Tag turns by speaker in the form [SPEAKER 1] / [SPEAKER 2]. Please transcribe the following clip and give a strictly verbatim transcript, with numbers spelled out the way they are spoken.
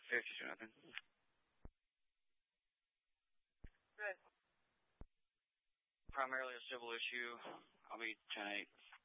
[SPEAKER 1] fifty to nothing.
[SPEAKER 2] Good.
[SPEAKER 1] Primarily a civil issue. I'll be ten eight.